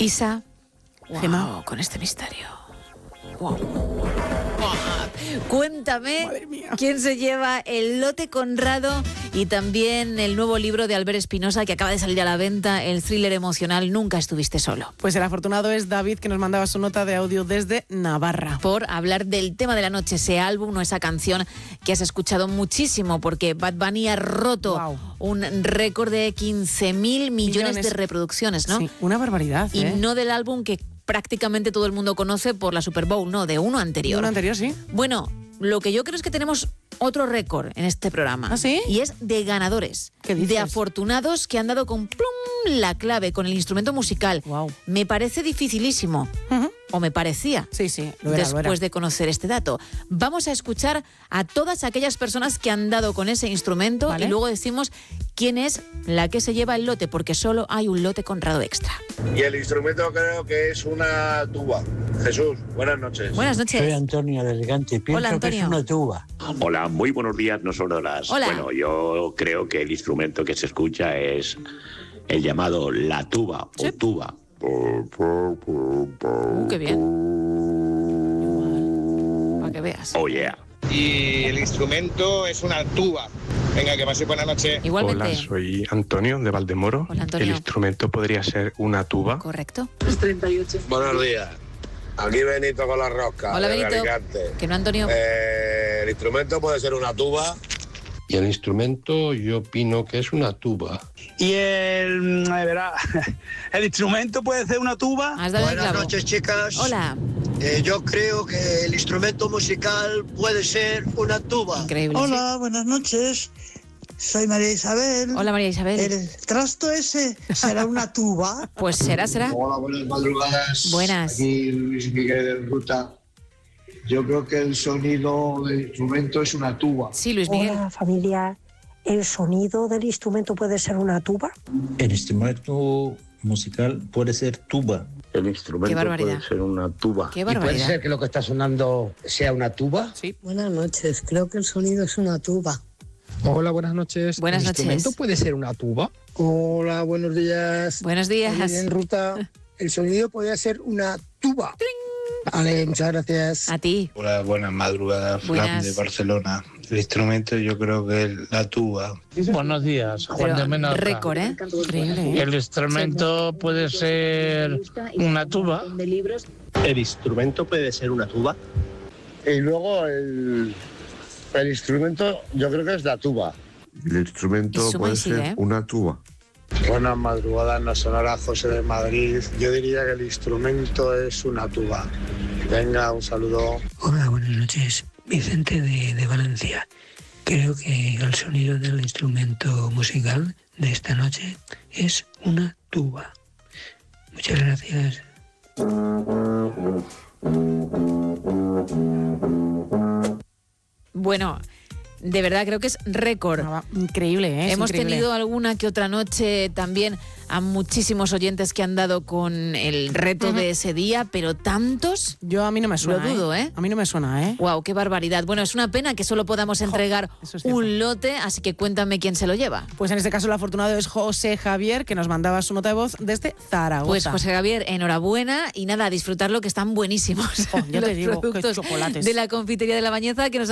Isa, Gemma, con este misterio. Wow. Cuéntame quién se lleva el lote Conrado y también el nuevo libro de Albert Espinosa que acaba de salir a la venta, el thriller emocional Nunca estuviste solo. pues el afortunado es David, que nos mandaba su nota de audio desde Navarra. Por hablar del tema de la noche, ese álbum o esa canción que has escuchado muchísimo, porque Bad Bunny ha roto un récord de 15.000 millones de reproducciones, ¿no? Sí, una barbaridad. Y no del álbum que prácticamente todo el mundo conoce por la Super Bowl, no, de uno anterior. De uno anterior, sí. Bueno, lo que yo creo es que tenemos otro récord en este programa. ¿Ah, sí? Y es de ganadores. ¿Qué dices? De afortunados que han dado con plum la clave, con el instrumento musical. Wow. Me parece dificilísimo. O me parecía. Sí, lo era. Después de conocer este dato. Vamos a escuchar a todas aquellas personas que han dado con ese instrumento, ¿vale? Y luego decimos quién es la que se lleva el lote, porque solo hay un lote Conrado extra. Y el instrumento creo que es una tuba. Jesús, buenas noches. Buenas noches. Soy Antonio de Alicante. Pienso Hola, Antonio. que es una tuba. Hola, muy buenos días, no son horas. Hola. Bueno, yo creo que el instrumento que se escucha es el llamado la tuba o tuba. Qué bien. Para que veas. Oh, yeah. Y el instrumento es una tuba. Venga, que pase buena noche. Igualmente. Hola, soy Antonio de Valdemoro. Hola, Antonio. El instrumento podría ser una tuba. Correcto. Buenos días. Aquí Benito con la rosca. Hola, desde Benito. Alicante. Que no, Antonio. El instrumento puede ser una tuba. Y el instrumento yo opino que es una tuba. Y el instrumento puede ser una tuba. Has dado el Buenas clavo. noches, chicas. Hola. Yo creo que el instrumento musical puede ser una tuba. Increíble. Hola, buenas noches. Soy María Isabel. Hola, María Isabel. ¿El trasto ese será una tuba? Pues será. Hola, buenas madrugadas. Buenas. Aquí Luis Miguel en ruta. Yo creo que el sonido del instrumento es una tuba. Sí, Luis Miguel. Hola, familia. ¿El sonido del instrumento puede ser una tuba? El instrumento musical puede ser tuba. El instrumento Qué barbaridad. puede ser una tuba. Qué barbaridad. que lo que está sonando sea una tuba? Sí. Buenas noches. Creo que el sonido es una tuba. Hola, buenas noches. Buenas noches. puede ser una tuba? Hola, buenos días. Buenos días. En ruta. El sonido podría ser una tuba. Vale, muchas gracias. A ti. Hola, buenas madrugadas. Buenas. Fran de Barcelona. El instrumento yo creo que es la tuba. Buenos días, Juan Pero de Menorca. récord, ¿eh? Increíble. El instrumento puede ser una tuba. El instrumento puede ser una tuba. Y luego el instrumento yo creo que es la tuba. El instrumento Y suma y sigue, ¿eh? una tuba. Buenas madrugadas, no sonará José de Madrid. Yo diría que el instrumento es una tuba. Venga, un saludo. Hola, buenas noches. Vicente de Valencia. Creo que el sonido del instrumento musical de esta noche es una tuba. Muchas gracias. Bueno, de verdad creo que es récord. Increíble, ¿eh? Hemos increíble. tenido alguna que otra noche también a muchísimos oyentes que han dado con el reto de ese día, pero tantos. Yo a mí no me suena. Lo dudo, ¿eh? A mí no me suena, ¿eh? Wow, qué barbaridad. Bueno, es una pena que solo podamos entregar eso es cierto. un lote, así que cuéntame quién se lo lleva. Pues en este caso el afortunado es José Javier, que nos mandaba su nota de voz desde Zaragoza. Pues José Javier, enhorabuena y nada, a disfrutarlo, que están buenísimos. Ya te los digo, qué productos chocolates. de la confitería de La Bañeza que nos